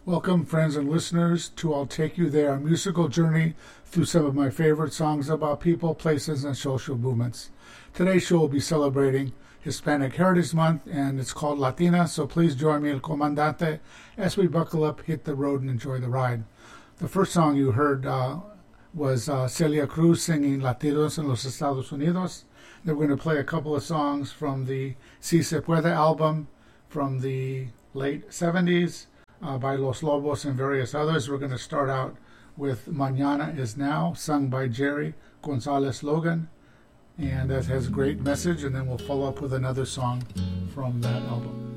Welcome, friends and listeners, to I'll Take You There, a musical journey through some of my favorite songs about people, places, and social movements. Today's show will be celebrating Hispanic Heritage Month, and it's called Latina, so please join me, El Comandante, as we buckle up, hit the road, and enjoy the ride. The first song you heard was Celia Cruz singing Latidos en los Estados Unidos. Then we're going to play a couple of songs from the Si Se Puede album from the late 70s. By Los Lobos and various others. We're going to start out with Mañana is Now, sung by Jerry Gonzalez Logan, and that has a great message, and then we'll follow up with another song from that album.